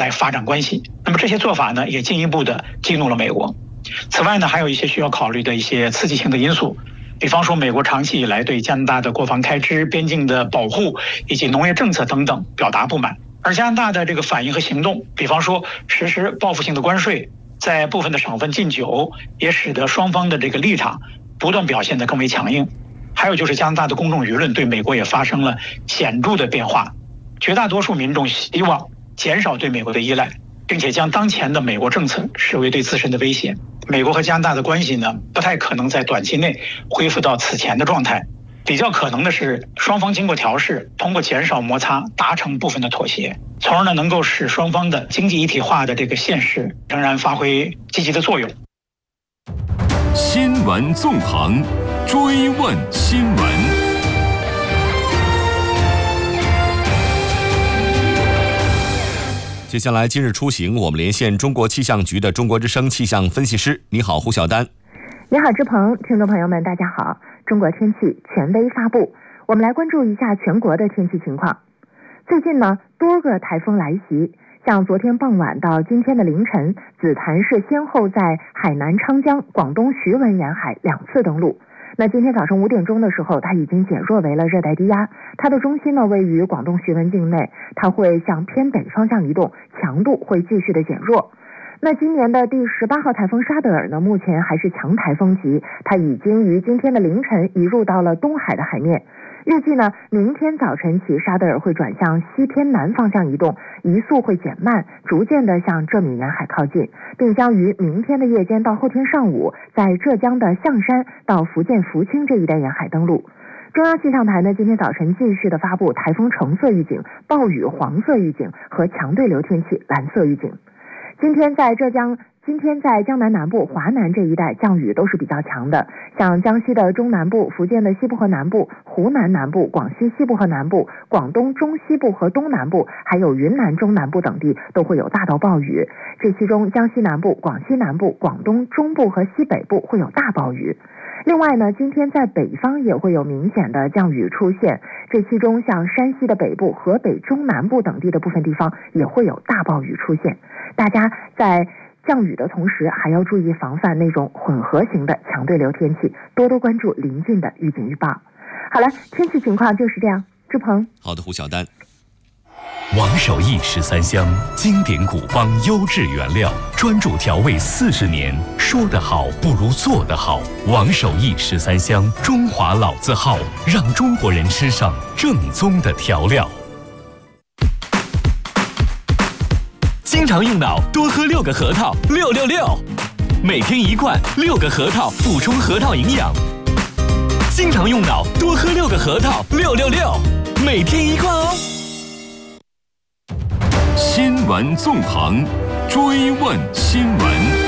来发展关系。那么这些做法呢，也进一步的激怒了美国。此外呢，还有一些需要考虑的一些刺激性的因素，比方说美国长期以来对加拿大的国防开支、边境的保护以及农业政策等等表达不满，而加拿大的这个反应和行动，比方说实施报复性的关税，在部分的省份禁酒，也使得双方的这个立场不断表现得更为强硬。还有就是加拿大的公众舆论对美国也发生了显著的变化，绝大多数民众希望减少对美国的依赖，并且将当前的美国政策视为对自身的威胁。美国和加拿大的关系呢，不太可能在短期内恢复到此前的状态，比较可能的是双方经过调试，通过减少摩擦达成部分的妥协，从而呢能够使双方的经济一体化的这个现实仍然发挥积极的作用。 新闻纵横，追问新闻。接下来今日出行，我们连线中国气象局的中国之声气象分析师。你好，胡晓丹。 你好，志鹏，听众朋友们大家好。中国天气权威发布，我们来关注一下全国的天气情况。最近呢，多个台风来袭，像昨天傍晚到今天的凌晨，紫檀是先后在海南昌江、广东徐闻沿海2次登陆。那今天早上5点钟的时候，它已经减弱为了热带低压，它的中心呢位于广东徐闻境内，它会向偏北方向移动，强度会继续的减弱。那今年的第18号台风沙德尔呢，目前还是强台风级，它已经于今天的凌晨移入到了东海的海面。预计呢，明天早晨起，沙德尔会转向西偏南方向移动，移速会减慢，逐渐的向浙闽沿海靠近，并将于明天的夜间到后天上午，在浙江的象山到福建福清这一带沿海登陆。中央气象台呢，今天早晨继续的发布台风橙色预警、暴雨黄色预警和强对流天气蓝色预警。今天在江南南部、华南这一带降雨都是比较强的，像江西的中南部、福建的西部和南部、湖南南部、广西西部和南部、广东中西部和东南部，还有云南中南部等地都会有大到暴雨。这其中江西南部、广西南部、广东中部和西北部会有大暴雨。另外呢，今天在北方也会有明显的降雨出现，这其中像山西的北部、河北中南部等地的部分地方也会有大暴雨出现。大家在降雨的同时，还要注意防范那种混合型的强对流天气，多多关注临近的预警预报。好了，天气情况就是这样。志鹏。 好的，胡晓丹。 王守义13香，经典古方，优质原料，专注调味40年。说得好不如做得好。王守义13香，中华老字号，让中国人吃上正宗的调料。经常用脑，多喝6个核桃，666，每天1罐，6个核桃补充核桃营养。经常用脑，多喝6个核桃，666，每天1罐哦。 新闻纵横，追问新闻。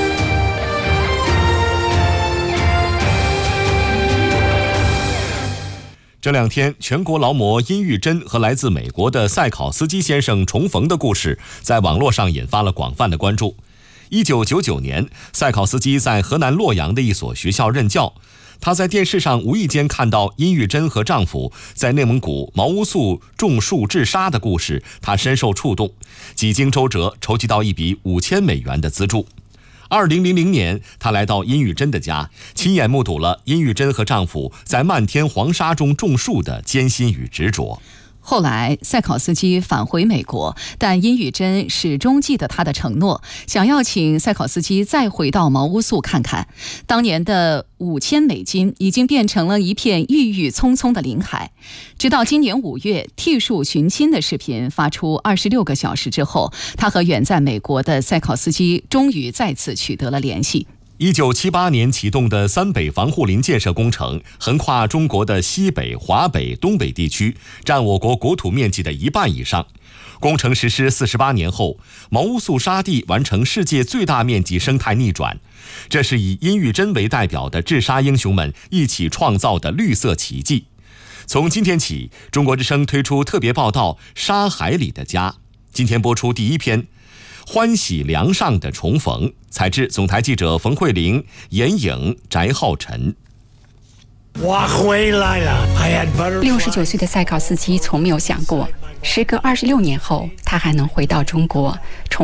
这2天，全国劳模殷玉珍和来自美国的赛考斯基先生重逢的故事，在网络上引发了广泛的关注。1999年，赛考斯基在河南洛阳的一所学校任教。她在电视上无意间看到殷玉珍和丈夫在内蒙古毛乌素种树治沙的故事，她深受触动，几经周折筹集到一笔5000美元的资助。2000年，她来到殷玉珍的家，亲眼目睹了殷玉珍和丈夫在漫天黄沙中种树的艰辛与执着。 后来，赛考斯基返回美国，但殷玉珍始终记得他的承诺，想要请赛考斯基再回到毛乌素看看。当年的5000美金已经变成了一片郁郁葱葱的林海。直到今年5月，替树寻亲的视频发出26个小时之后，他和远在美国的赛考斯基终于再次取得了联系。 1978年启动的3北防护林建设工程，横跨中国的西北、华北、东北地区，占我国国土面积的1半以上。工程实施48年后，毛乌素沙地完成世界最大面积生态逆转。这是以殷玉珍为代表的治沙英雄们一起创造的绿色奇迹。从今天起，中国之声推出特别报道《沙海里的家》。今天播出第1篇，欢喜梁上的重逢，采制总台记者冯慧玲、严颖、翟浩晨。 我回来了。 69岁的赛考斯基从没有想过，时隔26年后，他还能回到中国，